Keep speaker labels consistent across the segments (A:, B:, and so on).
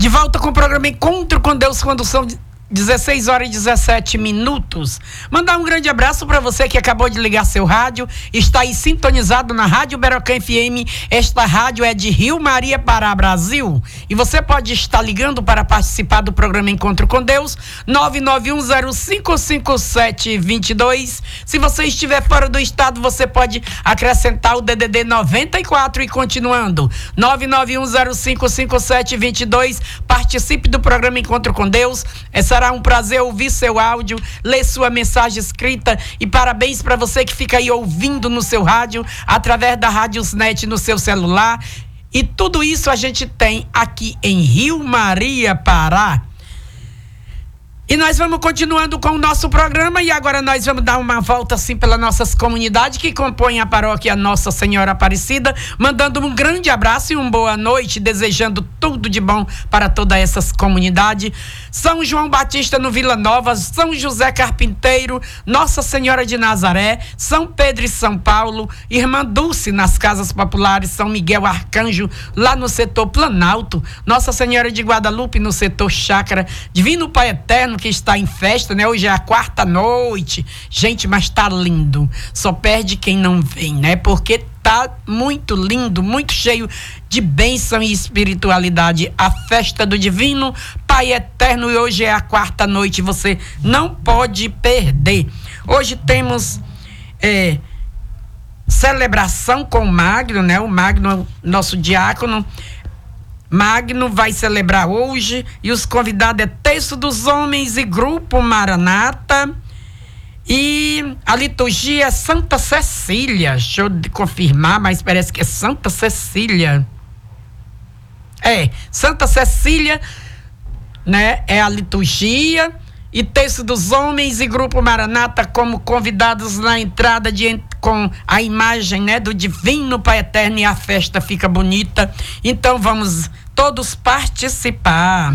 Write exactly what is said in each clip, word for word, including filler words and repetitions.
A: De volta com o programa Encontro com Deus, quando são dezesseis horas e dezessete minutos. Mandar um grande abraço para você que acabou de ligar seu rádio, está aí sintonizado na Rádio Berocã F M. Esta rádio é de Rio Maria, Pará, Brasil. E você pode estar ligando para participar do programa Encontro com Deus, nove nove um zero cinco cinco sete dois dois. Se você estiver fora do estado, você pode acrescentar o D D D noventa e quatro e continuando. nove nove um zero cinco cinco sete dois dois. Participe do programa Encontro com Deus. Essa Será um prazer ouvir seu áudio, ler sua mensagem escrita, e parabéns para você que fica aí ouvindo no seu rádio, através da Rádiosnet no seu celular. E tudo isso a gente tem aqui em Rio Maria, Pará. E nós vamos continuando com o nosso programa, e agora nós vamos dar uma volta assim pelas nossas comunidades que compõem a paróquia Nossa Senhora Aparecida, mandando um grande abraço e uma boa noite, desejando tudo de bom para todas essas comunidades. São João Batista no Vila Nova, São José Carpinteiro, Nossa Senhora de Nazaré, São Pedro e São Paulo, Irmã Dulce nas Casas Populares, São Miguel Arcanjo lá no setor Planalto, Nossa Senhora de Guadalupe no setor Chácara, Divino Pai Eterno que está em festa, né? Hoje é a quarta noite. Gente, mas tá lindo. Só perde quem não vem, né? Porque tá muito lindo, muito cheio de bênção e espiritualidade. A festa do Divino Pai Eterno, e hoje é a quarta noite. Você não pode perder. Hoje temos é, celebração com o Magno, né? O Magno, nosso diácono Magno, vai celebrar hoje, e os convidados é Texto dos Homens e Grupo Maranata, e a liturgia é Santa Cecília. Deixa eu confirmar, mas parece que é Santa Cecília. É, Santa Cecília, né? É a liturgia, e Texto dos Homens e Grupo Maranata como convidados na entrada de, com a imagem, né, do Divino Pai Eterno, e a festa fica bonita. Então vamos todos participar.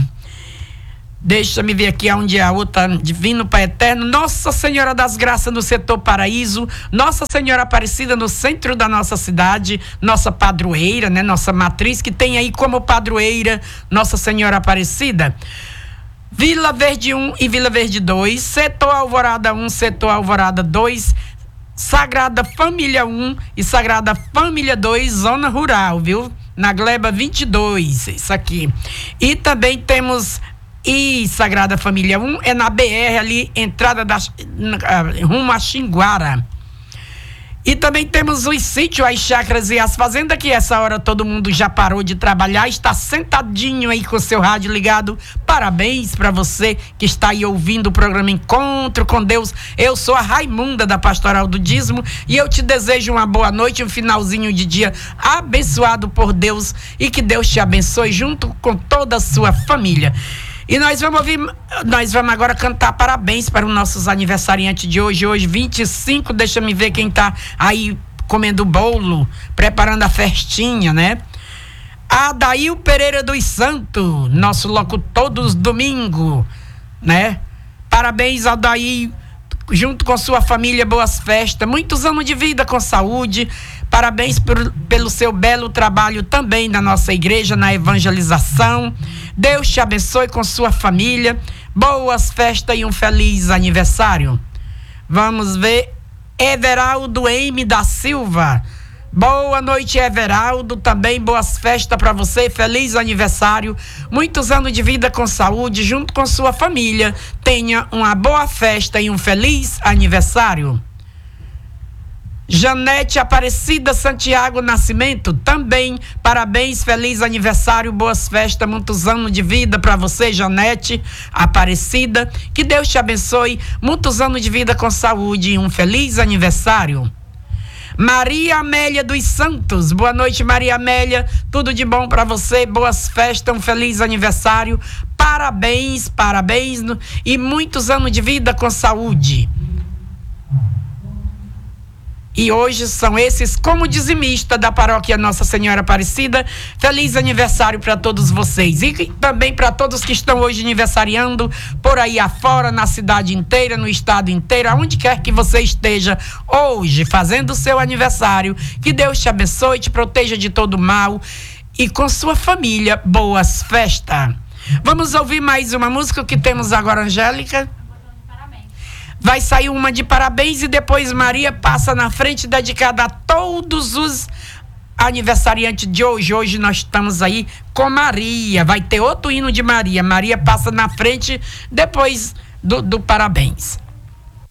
A: Deixa-me ver aqui onde é a outra. Divino Pai Eterno, Nossa Senhora das Graças no setor Paraíso, Nossa Senhora Aparecida no centro da nossa cidade, nossa padroeira, né, nossa matriz, que tem aí como padroeira Nossa Senhora Aparecida. Vila Verde um e Vila Verde dois, setor Alvorada um, setor Alvorada dois, Sagrada Família um e Sagrada Família dois, zona rural, viu? Na Gleba vinte e dois, isso aqui. E também temos e Sagrada Família um, é na B R ali, entrada da, rumo a Xinguara. E também temos os sítios, as chácaras e as fazendas, que essa hora todo mundo já parou de trabalhar, está sentadinho aí com o seu rádio ligado. Parabéns para você que está aí ouvindo o programa Encontro com Deus. Eu sou a Raimunda da Pastoral do Dízimo, e eu te desejo uma boa noite, um finalzinho de dia abençoado por Deus, e que Deus te abençoe junto com toda a sua família. E nós vamos ouvir, nós vamos agora cantar parabéns para os nossos aniversariantes de hoje. Hoje, vinte e cinco, deixa me ver quem tá aí comendo bolo, preparando a festinha, né? Adail Pereira dos Santos, nosso locutor dos domingos, né? Parabéns, Adail, junto com sua família, boas festas, muitos anos de vida com saúde. Parabéns por, pelo seu belo trabalho também na nossa igreja, na evangelização. Deus te abençoe com sua família. Boas festas e um feliz aniversário. Vamos ver Everaldo M. da Silva. Boa noite, Everaldo. Também boas festas para você. Feliz aniversário. Muitos anos de vida com saúde, junto com sua família. Tenha uma boa festa e um feliz aniversário. Janete Aparecida Santiago Nascimento, também parabéns, feliz aniversário, boas festas, muitos anos de vida para você, Janete Aparecida, que Deus te abençoe, muitos anos de vida com saúde e um feliz aniversário. Maria Amélia dos Santos, boa noite, Maria Amélia, tudo de bom para você, boas festas, um feliz aniversário, parabéns, parabéns e muitos anos de vida com saúde. E hoje são esses como dizimista da paróquia Nossa Senhora Aparecida. Feliz aniversário para todos vocês. E também para todos que estão hoje aniversariando por aí afora, na cidade inteira, no estado inteiro, aonde quer que você esteja hoje fazendo o seu aniversário. Que Deus te abençoe, te proteja de todo mal. E com sua família, boas festas. Vamos ouvir mais uma música que temos agora, Angélica? Vai sair uma de parabéns e depois Maria passa na frente, dedicada a todos os aniversariantes de hoje. Hoje nós estamos aí com Maria. Vai ter outro hino de Maria. Maria passa na frente depois do, do parabéns.